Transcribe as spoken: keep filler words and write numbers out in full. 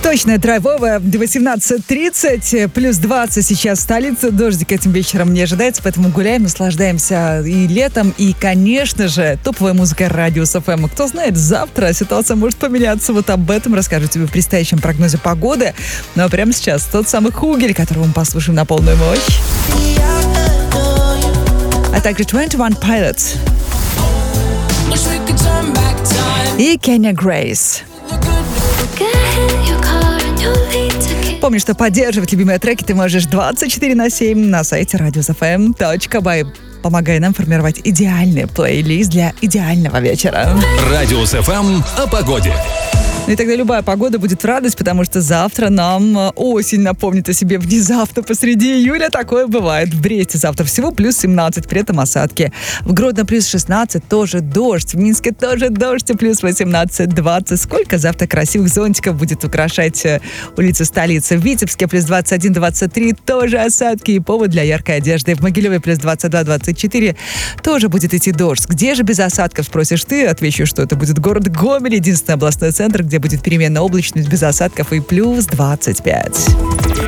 Точно, драйвовая, восемнадцать тридцать, плюс двадцать сейчас в столице. Дождик этим вечером не ожидается, поэтому гуляем, наслаждаемся и летом, и, конечно же, топовая музыка Радиус эф эм. Кто знает, завтра ситуация может поменяться. Вот об этом расскажу тебе в предстоящем прогнозе погоды. Ну а прямо сейчас тот самый Хугель, которого мы послушаем на полную мощь. А также двадцать один Pilots и Kenya Grace. Помни, что поддерживать любимые треки ты можешь двадцать четыре на семь на сайте радиус эф эм точка бай. Помогай нам формировать идеальный плейлист для идеального вечера. Радиус эф эм о погоде. И тогда любая погода будет в радость, потому что завтра нам осень напомнит о себе внезапно посреди июля. Такое бывает. В Бресте завтра всего плюс семнадцать, при этом осадки. В Гродно плюс шестнадцать, тоже дождь. В Минске тоже дождь, плюс восемнадцать двадцать. Сколько завтра красивых зонтиков будет украшать улицы столицы. В Витебске плюс двадцать один двадцать три, тоже осадки и повод для яркой одежды. В Могилеве плюс двадцать два двадцать четыре, тоже будет идти дождь. Где же без осадков, спросишь ты? Отвечу, что это будет город Гомель, единственный областной центр, где будет переменная облачность без осадков и плюс двадцать пять.